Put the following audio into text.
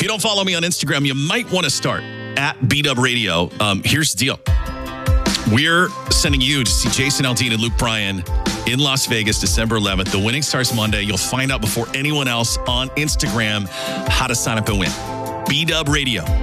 you don't follow me on Instagram, you might want to start at BW Radio. Here's the deal. We're sending you to see Jason Aldean and Luke Bryan in Las Vegas, December 11th. The winning starts Monday. You'll find out before anyone else on Instagram how to sign up and win. BW Radio.